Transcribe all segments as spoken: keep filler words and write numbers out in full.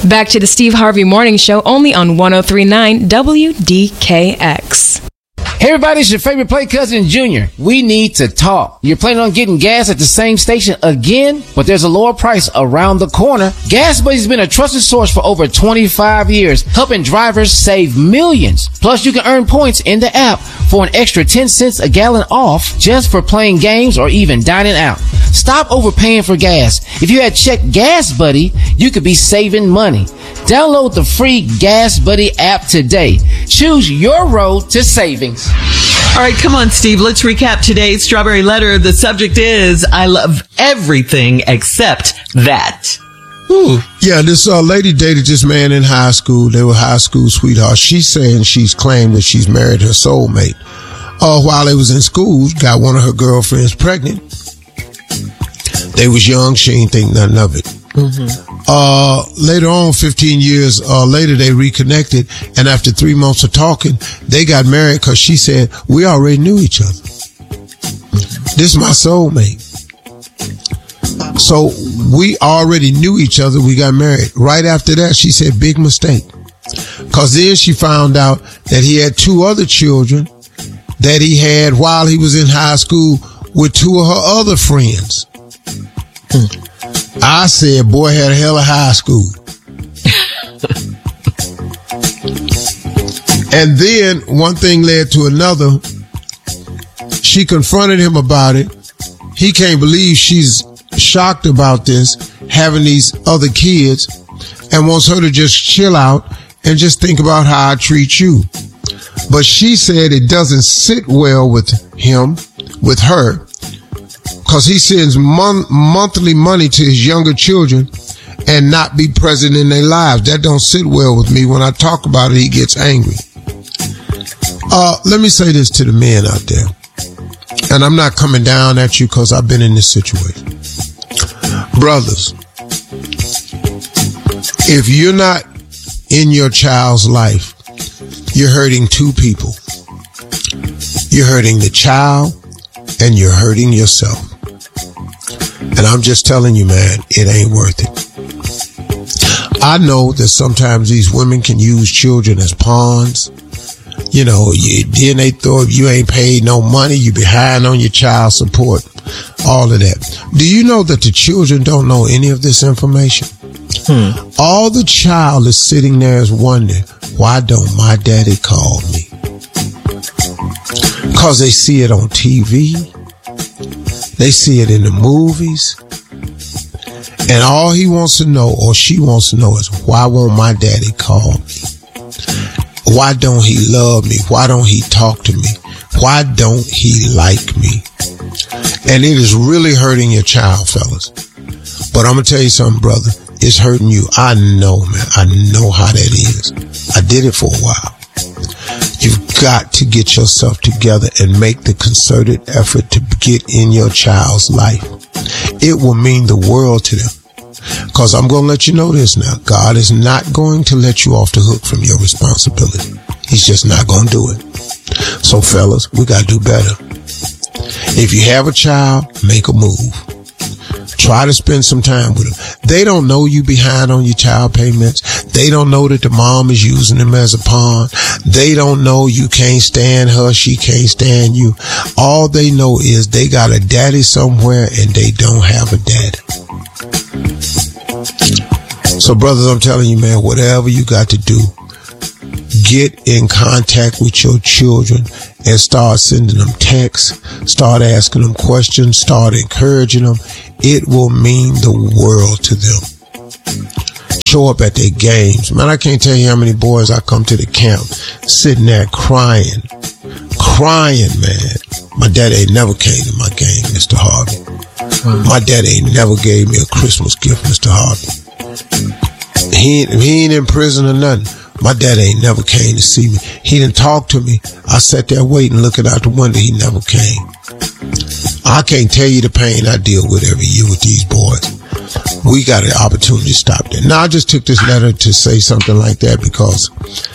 Back to the Steve Harvey Morning Show, only on one oh three point nine W D K X. Hey everybody, it's your favorite play cousin Junior. We need to talk. You're planning on getting gas at the same station again, but there's a lower price around the corner. Gas Buddy's been a trusted source for over twenty-five years, helping drivers save millions. Plus, you can earn points in the app for an extra ten cents a gallon off just for playing games or even dining out. Stop overpaying for gas. If you had checked Gas Buddy, you could be saving money. Download the free Gas Buddy app today. Choose your road to savings. All right, come on, Steve. Let's recap today's Strawberry Letter. The subject is, I love everything except that. Ooh. Yeah, this uh, lady dated this man in high school. They were high school sweethearts. She's saying she's claimed that she's married her soulmate. Uh, while they was in school, got one of her girlfriends pregnant. They was young. She ain't think nothing of it. Mm-hmm. Uh, later on, fifteen years uh, later, they reconnected. And after three months of talking, they got married because she said, we already knew each other. This is my soulmate. So we already knew each other. We got married. Right after that, she said, big mistake. Because then she found out that he had two other children that he had while he was in high school with two of her other friends. Hmm. I said, boy had a hell of high school. And then one thing led to another. She confronted him about it. He can't believe she's shocked about this, having these other kids, and wants her to just chill out and just think about how I treat you. But she said it doesn't sit well with him, with her, because he sends mon- monthly money to his younger children and not be present in their lives. That don't sit well with me. When I talk about it, he gets angry. Uh, let me say this to the men out there. And I'm not coming down at you because I've been in this situation. Brothers, if you're not in your child's life, you're hurting two people. You're hurting the child and you're hurting yourself. And I'm just telling you, man, it ain't worth it. I know that sometimes these women can use children as pawns. You know, you, then they thought you ain't paid no money, you behind on your child support, all of that. Do you know that the children don't know any of this information? Hmm. All the child is sitting there is wondering, why don't my daddy call me? Because they see it on T V. They see it in the movies. And all he wants to know, or she wants to know, is why won't my daddy call me? Why don't he love me? Why don't he talk to me? Why don't he like me? And it is really hurting your child, fellas. But I'm going to tell you something, brother. It's hurting you. I know, man. I know how that is. I did it for a while. You've got to get yourself together and make the concerted effort to get in your child's life. It will mean the world to them. Because I'm going to let you know this now. God is not going to let you off the hook from your responsibility. He's just not going to do it. So, fellas, we got to do better. If you have a child, make a move. Try to spend some time with them. They don't know you behind on your child payments. They don't know that the mom is using them as a pawn. They don't know you can't stand her. She can't stand you. All they know is they got a daddy somewhere and they don't have a daddy. So, brothers, I'm telling you, man, whatever you got to do, get in contact with your children and start sending them texts, start asking them questions, start encouraging them. It will mean the world to them. Show up at their games. Man, I can't tell you how many boys I come to the camp sitting there crying, crying, man. My daddy ain't never came to my game, Mister Harvey. Wow. My daddy ain't never gave me a Christmas gift, Mister Harvey. He ain't, he ain't in prison or nothing. My daddy ain't never came to see me. He didn't talk to me. I sat there waiting, looking out the window. He never came. I can't tell you the pain I deal with every year with these boys. We got an opportunity to stop that. Now, I just took this letter to say something like that because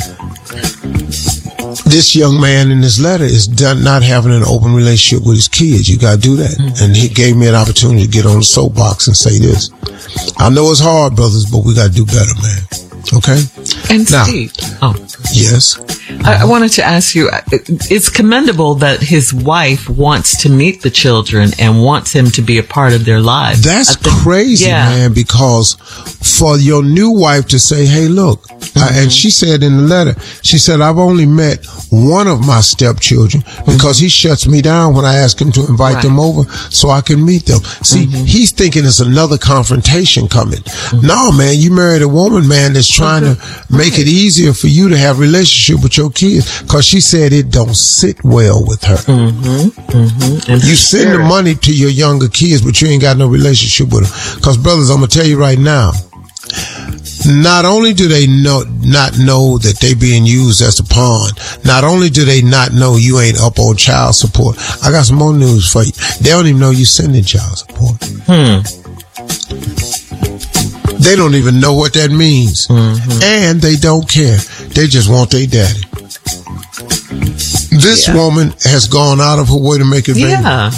this young man in this letter is done not having an open relationship with his kids. You got to do that. Mm-hmm. And he gave me an opportunity to get on the soapbox and say this. I know it's hard, brothers, but we got to do better, man. Okay? And Now, Steve, oh, yes. I, I wanted to ask you, it's commendable that his wife wants to meet the children and wants him to be a part of their lives. That's think, crazy, yeah. man, because for your new wife to say, hey, look, mm-hmm. uh, and she said in the letter, she said, I've only met one of my stepchildren because mm-hmm. he shuts me down when I ask him to invite right. them over so I can meet them. See, mm-hmm. he's thinking it's another confrontation coming. Mm-hmm. No, man, you married a woman, man, that's trying okay. to make right. it easier for you to have a relationship with your kids, because she said it don't sit well with her. Mm-hmm. Mm-hmm. You send the money to your younger kids, but you ain't got no relationship with them. Because, brothers, I'm going to tell you right now, not only do they know, not know that they being used as a pawn, not only do they not know you ain't up on child support, I got some more news for you. They don't even know you sending child support. Hmm. They don't even know what that means. Mm-hmm. And they don't care. They just want their daddy. This yeah. woman has gone out of her way to make it baby. Yeah.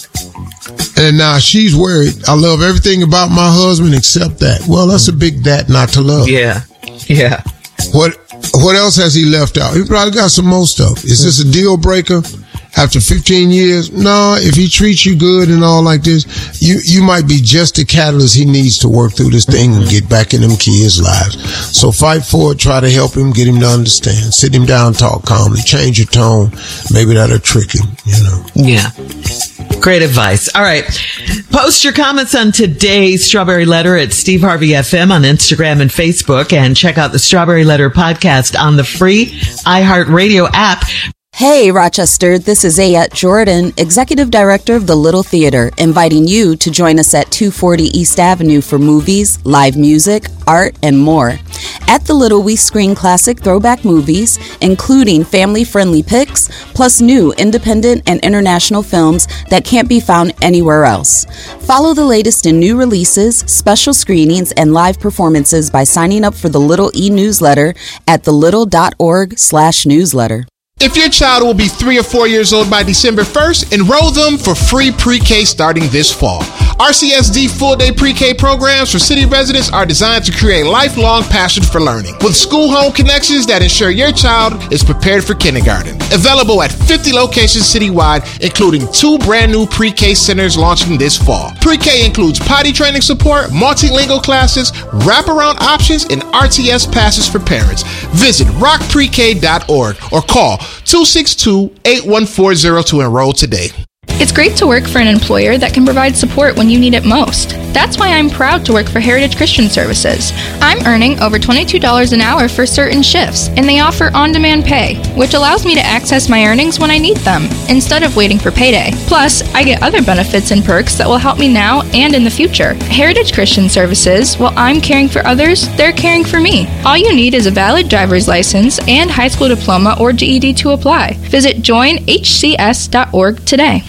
And now she's worried. I love everything about my husband except that. Well, that's a big that not to love. Yeah. Yeah. What What else has he left out? He probably got some more stuff. Is this a deal breaker? After fifteen years, no, if he treats you good and all like this, you, you might be just the catalyst he needs to work through this thing and get back in them kids' lives. So fight for it, try to help him, get him to understand. Sit him down, talk calmly, change your tone. Maybe that'll trick him, you know. Yeah. Great advice. All right. Post your comments on today's Strawberry Letter at Steve Harvey F M on Instagram and Facebook, and check out the Strawberry Letter podcast on the free iHeartRadio app. Hey, Rochester, this is Ayette Jordan, Executive Director of the Little Theater, inviting you to join us at two forty East Avenue for movies, live music, art, and more. At the Little, we screen classic throwback movies, including family-friendly picks, plus new independent and international films that can't be found anywhere else. Follow the latest in new releases, special screenings, and live performances by signing up for the Little e-newsletter at thelittle.org slash newsletter. If your child will be three or four years old by December first, enroll them for free pre-K starting this fall. R C S D full-day pre-K programs for city residents are designed to create lifelong passion for learning, with school-home connections that ensure your child is prepared for kindergarten. Available at fifty locations citywide, including two brand new pre-K centers launching this fall. Pre-K includes potty training support, multilingual classes, wraparound options, and R T S passes for parents. Visit rock pre k dot org or call two six two, eight one four zero to enroll today. It's great to work for an employer that can provide support when you need it most. That's why I'm proud to work for Heritage Christian Services. I'm earning over twenty-two dollars an hour for certain shifts, and they offer on-demand pay, which allows me to access my earnings when I need them, instead of waiting for payday. Plus, I get other benefits and perks that will help me now and in the future. Heritage Christian Services, while I'm caring for others, they're caring for me. All you need is a valid driver's license and high school diploma or G E D to apply. Visit join h c s dot org today.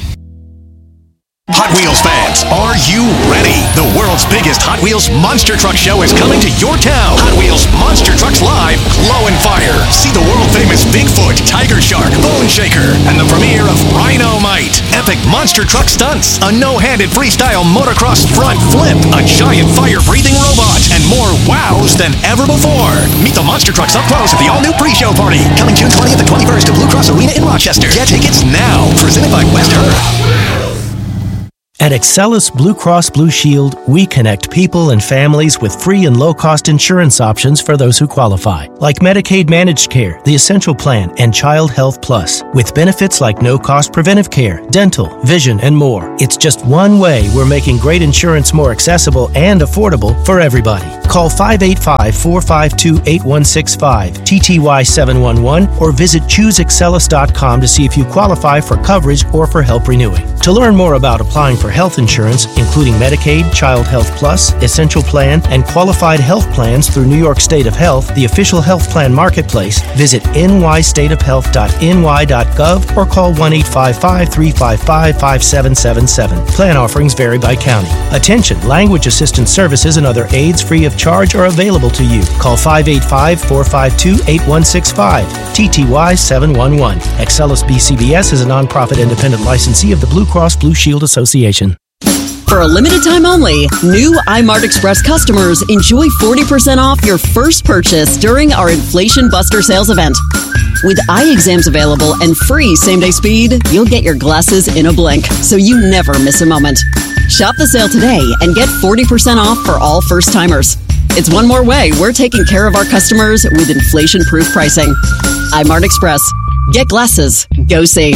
Hot Wheels fans, are you ready? The world's biggest Hot Wheels Monster Truck Show is coming to your town. Hot Wheels Monster Trucks Live, Glow and Fire. See the world-famous Bigfoot, Tiger Shark, Bone Shaker, and the premiere of Rhino-Mite. Epic monster truck stunts, a no-handed freestyle motocross front flip, a giant fire-breathing robot, and more wows than ever before. Meet the monster trucks up close at the all-new pre-show party. Coming June twentieth and twenty-first to Blue Cross Arena in Rochester. Get tickets now. Presented by West Her. At Excellus Blue Cross Blue Shield, we connect people and families with free and low-cost insurance options for those who qualify, like Medicaid Managed Care, the Essential Plan, and Child Health Plus, with benefits like no-cost preventive care, dental, vision, and more. It's just one way we're making great insurance more accessible and affordable for everybody. Call five eight five, four five two, eight one six five, T T Y seven one one, or visit choose excellus dot com to see if you qualify for coverage or for help renewing. To learn more about applying for health insurance, including Medicaid, Child Health Plus, Essential Plan, and qualified health plans through New York State of Health, the official health plan marketplace, visit n y state of health dot n y dot gov or call one eight five five, three five five, five seven seven seven. Plan offerings vary by county. Attention, language assistance services and other aids free of charge are available to you. Call five eight five, four five two, eight one six five, T T Y seven one one. Excellus B C B S is a nonprofit independent licensee of the Blue Cross Blue Shield Association. For a limited time only, new iMart Express customers enjoy forty percent off your first purchase during our Inflation Buster sales event. With eye exams available and free same-day speed, you'll get your glasses in a blink, so you never miss a moment. Shop the sale today and get forty percent off for all first-timers. It's one more way we're taking care of our customers with inflation-proof pricing. iMart Express. Get glasses. Go see.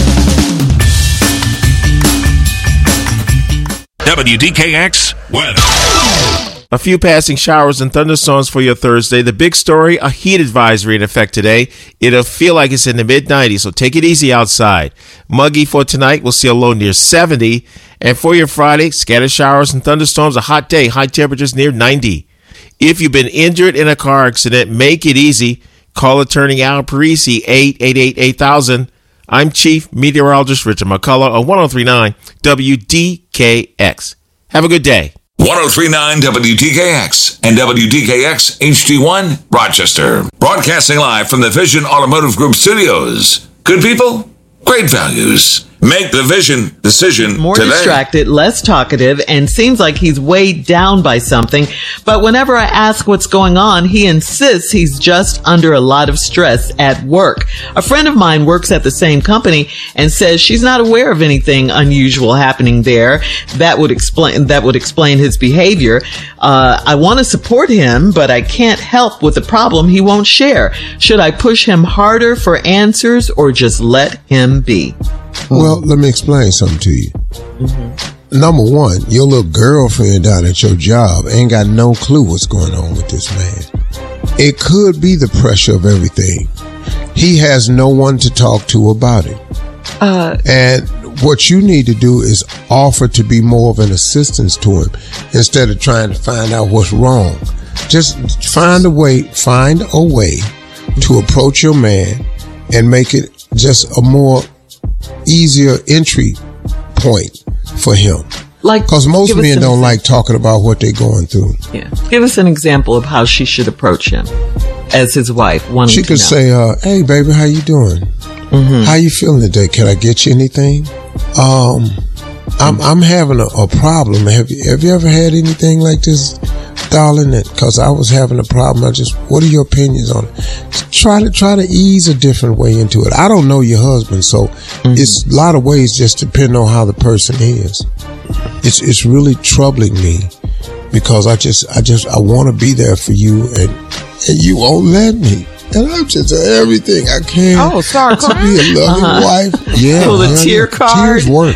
W D K X weather. A few passing showers and thunderstorms for your Thursday. The big story, a heat advisory in effect today. It'll feel like it's in the mid nineties, so take it easy outside. Muggy for tonight. We'll see a low near seventy. And for your Friday, scattered showers and thunderstorms, a hot day, high temperatures near ninety. If you've been injured in a car accident, make it easy. Call attorney Al Parisi, eight eight eight, eight thousand. I'm Chief Meteorologist Richard McCullough on ten thirty-nine W D K X. Have a good day. ten thirty-nine W D K X and W D K X H D one Rochester. Broadcasting live from the Vision Automotive Group studios. Good people, great values. Make the Vision decision More today. distracted, less talkative, and seems like he's weighed down by something. But whenever I ask what's going on, he insists he's just under a lot of stress at work. A friend of mine works at the same company and says she's not aware of anything unusual happening there. That would explain, that would explain his behavior. Uh, I want to support him, but I can't help with the problem he won't share. Should I push him harder for answers or just let him be? Well, let me explain something to you. Mm-hmm. Number one, your little girlfriend down at your job ain't got no clue what's going on with this man. It could be the pressure of everything. He has no one to talk to about it. Uh, and what you need to do is offer to be more of an assistance to him instead of trying to find out what's wrong. Just find a way, find a way to approach your man and make it just a more easier entry point for him. Like, because most men don't example. like talking about what they're going through. Yeah. Give us an example of how she should approach him as his wife. She could know. say, uh, hey, baby, how you doing? Mm-hmm. How you feeling today? Can I get you anything? Um, I'm, I'm having a, a problem. Have you, have you ever had anything like this, darling? Because I was having a problem. I just, what are your opinions on it? Just try to try to ease a different way into it. I don't know your husband, so mm-hmm. it's a lot of ways just depending on how the person is. It's it's really troubling me because I just I just I want to be there for you and and you won't let me. And I'm just doing everything I can oh, sorry, to be a loving uh-huh. wife. Yeah, so the man, tear yeah. card. Tears work.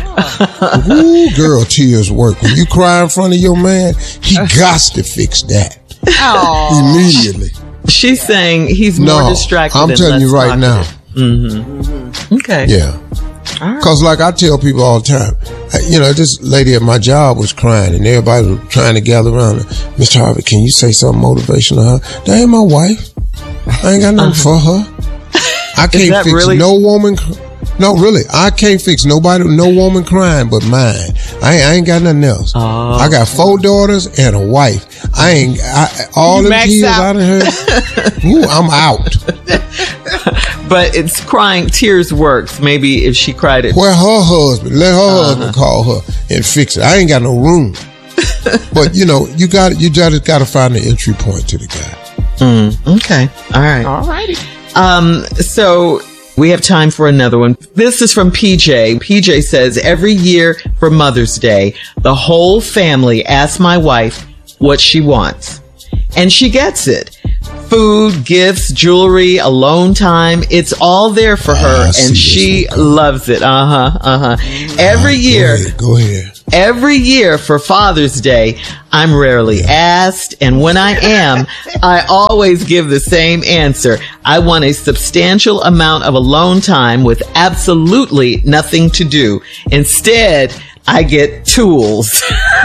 Ooh, girl, tears work. When you cry in front of your man, he gots to fix that Aww. immediately. She's saying he's more no, distracted. I'm and telling less you right talkative. now. Mm-hmm. Okay. Yeah. Because like I tell people all the time, you know, this lady at my job was crying and everybody was trying to gather around her. Mister Harvey, can you say something motivational to her? That ain't my wife. I ain't got nothing uh-huh. for her. I can't fix really- no woman. No, really. I can't fix nobody, no woman crying but mine. I, I ain't got nothing else. Oh. I got four daughters and a wife. I ain't, I, all the tears I done heard. Ooh, I'm out. But it's crying, tears works. Maybe if she cried it. Well, her husband, let her uh-huh. husband call her and fix it. I ain't got no room. But, you know, you got you just got to find the entry point to the guy. Mm, okay. All right. All righty. Um, so we have time for another one. This is from P J. P J says, every year for Mother's Day, the whole family asks my wife what she wants. And she gets it. Food, gifts, jewelry, alone time. It's all there for her, uh, and she loves it. Uh-huh, uh-huh. Every uh, year. Go ahead, go ahead. Every year for Father's Day, I'm rarely asked, and when I am, I always give the same answer. I want a substantial amount of alone time with absolutely nothing to do. Instead, I get tools.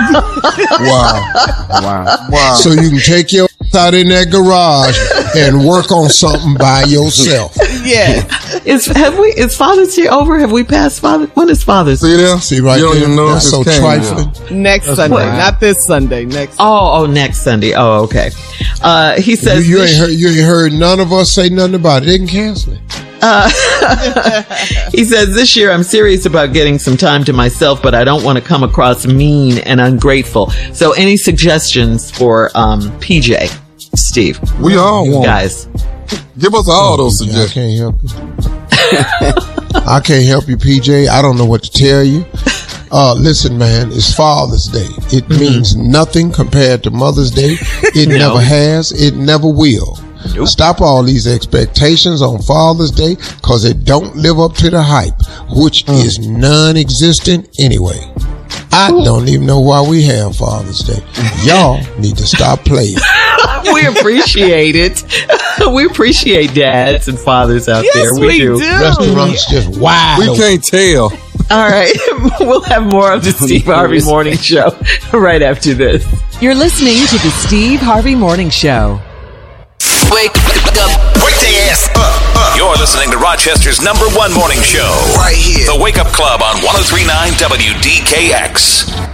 Wow. Wow. Wow. So you can take your out in that garage and work on something by yourself. Yeah. Is have we is Father's Day over? Have we passed Father? When is Father's Day? See there? See right you don't there? Even know That's so trifling. Next That's Sunday, wild. Not this Sunday. Next. Sunday. Oh, oh, next Sunday. Oh, okay. Uh, he says you, you ain't heard. You ain't heard none of us say nothing about it. They can cancel it. Uh, he says, this year I'm serious about getting some time to myself, but I don't want to come across mean and ungrateful. So any suggestions for um, P J, Steve? We all want. Guys. Give us all those P J, suggestions. I can't help you. I can't help you, P J. I don't know what to tell you. Uh, listen, man, it's Father's Day. It mm-hmm. means nothing compared to Mother's Day. It no. never has. It never will. Nope. Stop all these expectations on Father's Day because it don't live up to the hype, which mm. is non-existent anyway. I Ooh. don't even know why we have Father's Day. Y'all need to stop playing. We appreciate it. We appreciate dads and fathers out yes, there. We, we do. do. Restaurants just wide. We can't tell. All right. We'll have more of the Steve Harvey Morning Show right after this. You're listening to the Steve Harvey Morning Show. Wake up. Wake the ass up, up. You're listening to Rochester's number one morning show. Right here. The Wake Up Club on one oh three point nine W D K X.